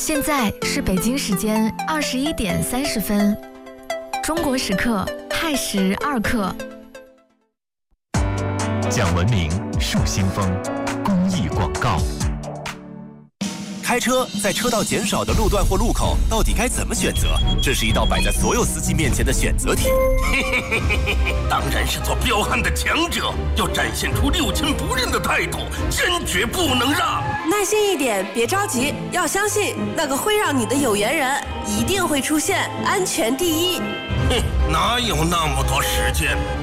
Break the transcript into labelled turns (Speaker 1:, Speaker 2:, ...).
Speaker 1: 现在是北京时间21点30分，中国时刻亥时2刻。
Speaker 2: 讲文明树新风，公益广告。
Speaker 3: 开车在车道减少的路段或路口，到底该怎么选择？这是一道摆在所有司机面前的选择题。
Speaker 4: 当然是做彪悍的强者，要展现出六亲不认的态度，坚决不能让。
Speaker 5: 耐心一点，别着急，要相信那个会让你的有缘人一定会出现，安全第一。
Speaker 4: 哪有那么多时间？